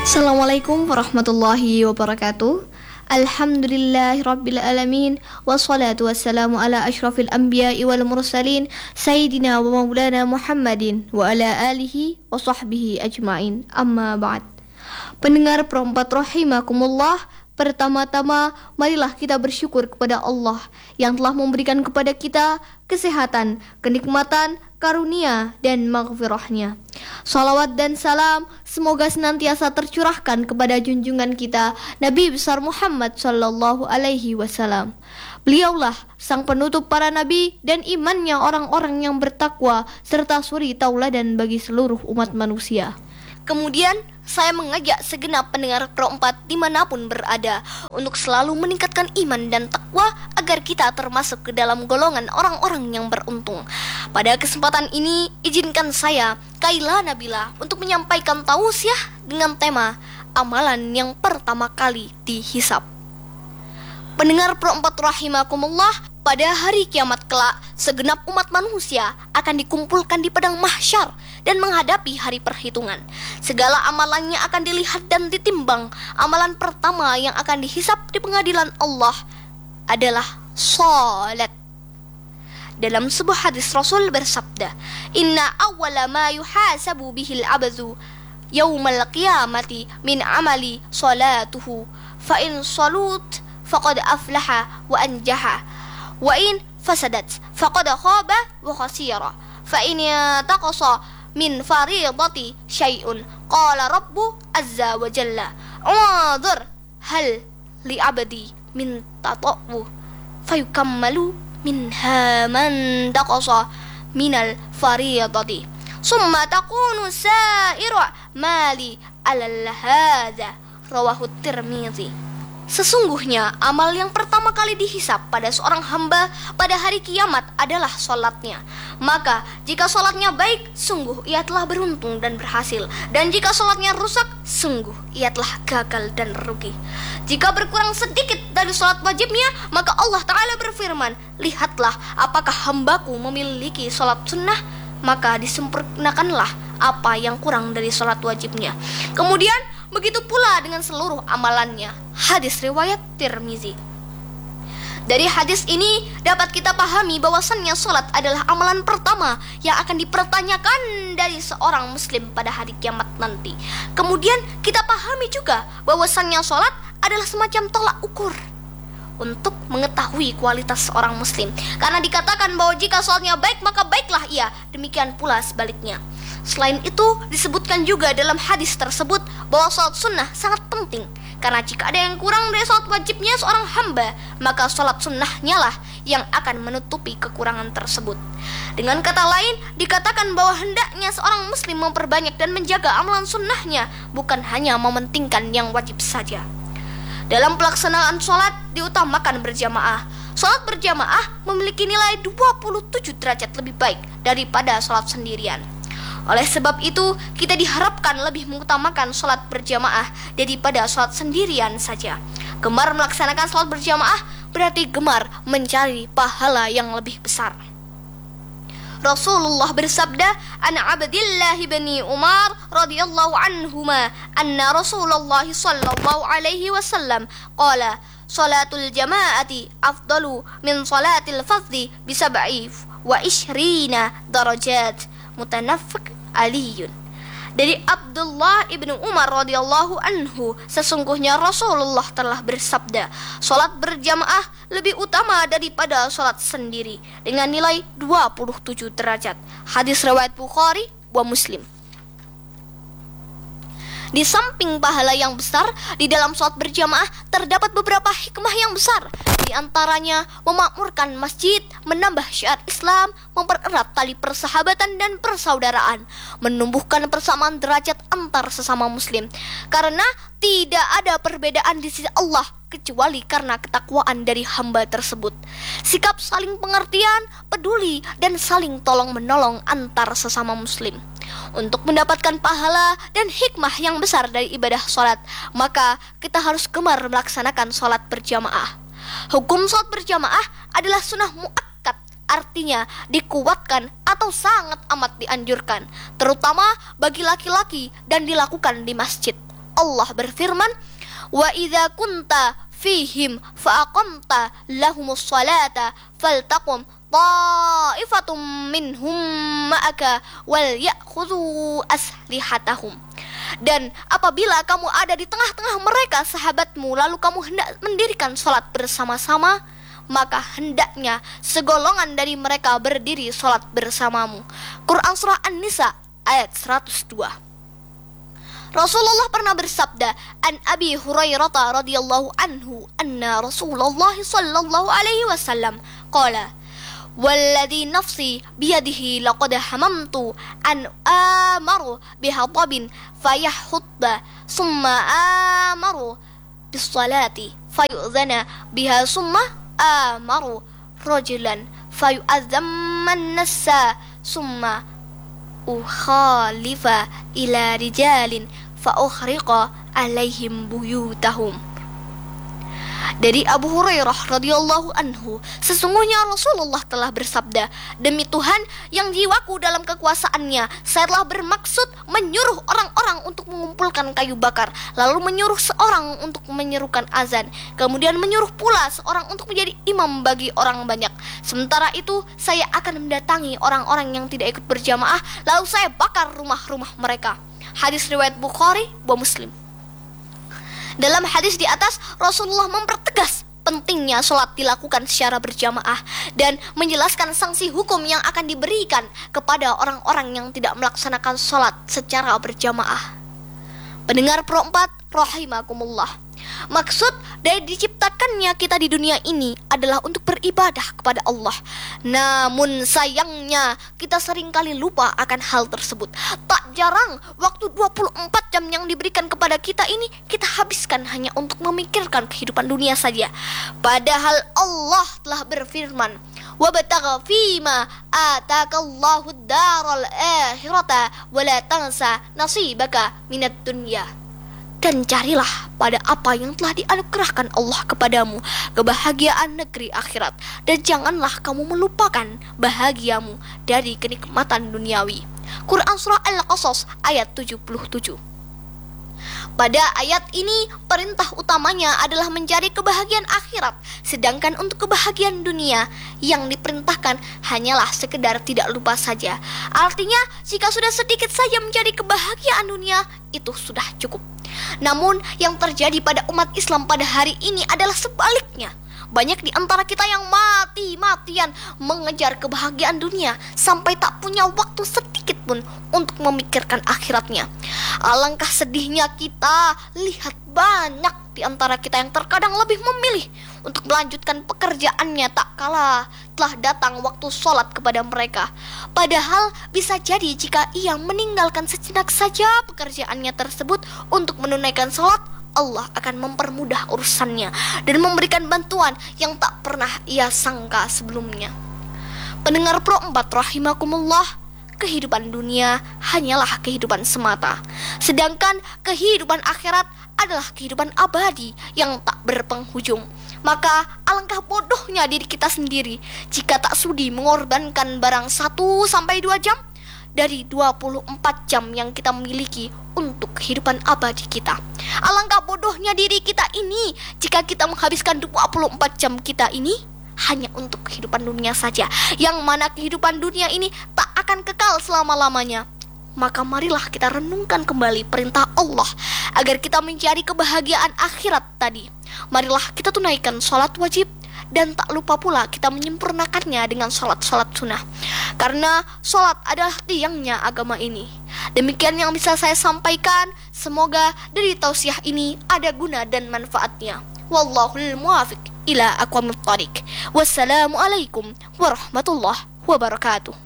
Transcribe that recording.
Assalamualaikum warahmatullahi wabarakatuh. Alhamdulillahirabbil alamin wassalatu wassalamu ala asyrafil anbiya'i wal mursalin sayyidina wa maulana Muhammadin wa ala alihi wa sahbihi ajmain. Amma ba'd. Pendengar perempat rahimakumullah, pertama-tama marilah kita bersyukur kepada Allah yang telah memberikan kepada kita kesehatan, kenikmatan, karunia dan maghfirahnya. Salawat dan salam semoga senantiasa tercurahkan kepada junjungan kita Nabi besar Muhammad sallallahu alaihi wasallam. Beliaulah sang penutup para nabi dan imannya orang-orang yang bertakwa serta suri tauladan bagi seluruh umat manusia. Kemudian saya mengajak segenap pendengar Pro 4 dimanapun berada untuk selalu meningkatkan iman dan takwa agar kita termasuk ke dalam golongan orang-orang yang beruntung. Pada kesempatan ini, izinkan saya, Kaila Nabila, untuk menyampaikan tausiah dengan tema amalan yang pertama kali dihisap. Pendengar Pro 4 rahimakumullah, pada hari kiamat kelak, segenap umat manusia akan dikumpulkan di padang mahsyar dan menghadapi hari perhitungan. Segala amalannya akan dilihat dan ditimbang. Amalan pertama yang akan dihisap di pengadilan Allah adalah salat. Dalam sebuah hadis Rasul bersabda, "Inna awwala ma yuhasabu bihil abdu yaumal qiyamati min amali salatuhu, fa in salut faqad aflaha wa anjaha, wa in fasadat faqad khaba wa khasira, fa in taqasa min faridati syai'un qala rabbu azza wa jalla unzur hal li abdi min tata'u fayukammalu minha man taqasa minal faridati summa takunu sa'iru mali alal hadza." Rawahu Tirmizi. Sesungguhnya amal yang pertama kali dihisap pada seorang hamba pada hari kiamat adalah sholatnya. Maka jika sholatnya baik, sungguh ia telah beruntung dan berhasil. Dan jika sholatnya rusak, sungguh ia telah gagal dan rugi. Jika berkurang sedikit dari sholat wajibnya, maka Allah Ta'ala berfirman, "Lihatlah apakah hambaku memiliki sholat sunnah, maka disempurnakanlah apa yang kurang dari sholat wajibnya." Kemudian begitu pula dengan seluruh amalannya. Hadis riwayat Tirmizi. Dari hadis ini dapat kita pahami bahwasannya sholat adalah amalan pertama yang akan dipertanyakan dari seorang muslim pada hari kiamat nanti. Kemudian kita pahami juga bahwasannya sholat adalah semacam tolak ukur untuk mengetahui kualitas seorang muslim. Karena dikatakan bahwa jika sholatnya baik, maka baiklah ia. Demikian pula sebaliknya. Selain itu, disebutkan juga dalam hadis tersebut bahwa sholat sunnah sangat penting. Karena jika ada yang kurang dari sholat wajibnya seorang hamba, maka sholat sunnahnya lah yang akan menutupi kekurangan tersebut. Dengan kata lain, dikatakan bahwa hendaknya seorang muslim memperbanyak dan menjaga amalan sunnahnya, bukan hanya mementingkan yang wajib saja. Dalam pelaksanaan sholat diutamakan berjamaah. Sholat berjamaah memiliki nilai 27 derajat lebih baik daripada sholat sendirian. Oleh sebab itu, kita diharapkan lebih mengutamakan sholat berjamaah daripada sholat sendirian saja. Gemar melaksanakan sholat berjamaah berarti gemar mencari pahala yang lebih besar. Rasulullah bersabda, "An Abdillah bin Umar radhiyallahu anhuma anna Rasulullah sallallahu alaihi wasallam qala salatul jama'ati afdalu min salatil fardhi bi 27 darajat." Mutanaffiq Aliyun. Dari Abdullah ibnu Umar radhiyallahu anhu, sesungguhnya Rasulullah telah bersabda, salat berjamaah lebih utama daripada salat sendiri dengan nilai 27 derajat. Hadis riwayat Bukhari wa Muslim. Di samping pahala yang besar, di dalam sholat berjamaah terdapat beberapa hikmah yang besar. Di antaranya memakmurkan masjid, menambah syiar Islam, mempererat tali persahabatan dan persaudaraan, menumbuhkan persamaan derajat antar sesama muslim. Karena tidak ada perbedaan di sisi Allah kecuali karena ketakwaan dari hamba tersebut. Sikap saling pengertian, peduli, dan saling tolong-menolong antar sesama muslim. Untuk mendapatkan pahala dan hikmah yang besar dari ibadah sholat, maka kita harus gemar melaksanakan sholat berjamaah. Hukum sholat berjamaah adalah sunnah muakkad, artinya dikuatkan atau sangat amat dianjurkan, terutama bagi laki-laki dan dilakukan di masjid. Allah berfirman, "Wa idza kunta fihim fa'aqamta lahumus salata faltaqum ta'ifatum minhum ma'aka wal ya'khudhu aslihatahum." Dan apabila kamu ada di tengah-tengah mereka sahabatmu, lalu kamu hendak mendirikan salat bersama-sama, maka hendaknya segolongan dari mereka berdiri salat bersamamu. Quran Surah An-Nisa ayat 102. Rasulullah pernah bersabda, an Abi Hurairah radhiyallahu anhu, anna Rasulullah sallallahu alaihi wasallam qala, "Walladhi nafsi biyadihi laqad hamamtu an amaru bihatabin fayahutta summa amaru bis-salati fayu'zana biha summa amaru rajulan fayu'azzamman nassa summa ukhalifa ila rijalin fa'ukhriqa alaihim buyutahum." Dari Abu Hurairah radhiyallahu anhu, sesungguhnya Rasulullah telah bersabda, "Demi Tuhan yang jiwaku dalam kekuasaannya, saya telah bermaksud menyuruh orang-orang untuk mengumpulkan kayu bakar, lalu menyuruh seorang untuk menyerukan azan, kemudian menyuruh pula seorang untuk menjadi imam bagi orang banyak. Sementara itu, saya akan mendatangi orang-orang yang tidak ikut berjamaah, lalu saya bakar rumah-rumah mereka." Hadis riwayat Bukhari wa Muslim. Dalam hadis di atas, Rasulullah mempertegas pentingnya sholat dilakukan secara berjamaah dan menjelaskan sanksi hukum yang akan diberikan kepada orang-orang yang tidak melaksanakan sholat secara berjamaah. Pendengar Pro 4 rahimakumullah, maksud dari diciptakannya kita di dunia ini adalah untuk beribadah kepada Allah. Namun sayangnya kita seringkali lupa akan hal tersebut. Tak jarang waktu 24 jam yang diberikan kepada kita ini kita habiskan hanya untuk memikirkan kehidupan dunia saja. Padahal Allah telah berfirman, "Wabtaghi fima atakallahu ad-daral akhirata wa la tansa nasibaka minad dunya." Dan carilah pada apa yang telah dianugerahkan Allah kepadamu, kebahagiaan negeri akhirat, dan janganlah kamu melupakan bahagiamu dari kenikmatan duniawi. Quran Surah Al-Qasas ayat 77. Pada ayat ini, perintah utamanya adalah mencari kebahagiaan akhirat, sedangkan untuk kebahagiaan dunia yang diperintahkan hanyalah sekedar tidak lupa saja. Artinya, jika sudah sedikit saja mencari kebahagiaan dunia, itu sudah cukup. Namun, yang terjadi pada umat Islam pada hari ini adalah sebaliknya. Banyak di antara kita yang mati-matian mengejar kebahagiaan dunia sampai tak punya waktu sedikit pun untuk memikirkan akhiratnya. Alangkah sedihnya kita lihat banyak di antara kita yang terkadang lebih memilih untuk melanjutkan pekerjaannya tak kala telah datang waktu sholat kepada mereka. Padahal bisa jadi jika ia meninggalkan sejenak saja pekerjaannya tersebut untuk menunaikan sholat, Allah akan mempermudah urusannya dan memberikan bantuan yang tak pernah ia sangka sebelumnya. Pendengar Pro 4 rahimakumullah, kehidupan dunia hanyalah kehidupan semata, sedangkan kehidupan akhirat adalah kehidupan abadi yang tak berpenghujung. Maka alangkah bodohnya diri kita sendiri jika tak sudi mengorbankan barang 1-2 jam dari 24 jam yang kita miliki untuk kehidupan abadi kita. Alangkah bodohnya diri kita ini jika kita menghabiskan 24 jam kita ini hanya untuk kehidupan dunia saja, yang mana kehidupan dunia ini tak akan kekal selama-lamanya. Maka marilah kita renungkan kembali perintah Allah agar kita mencari kebahagiaan akhirat tadi. Marilah kita tunaikan sholat wajib, dan tak lupa pula kita menyempurnakannya dengan sholat-sholat sunnah, karena sholat adalah tiangnya agama ini. Demikian yang bisa saya sampaikan. Semoga dari tausiah ini ada guna dan manfaatnya. Wallahul muwafiq ila aqwamit thariq. Wassalamualaikum warahmatullahi wabarakatuh.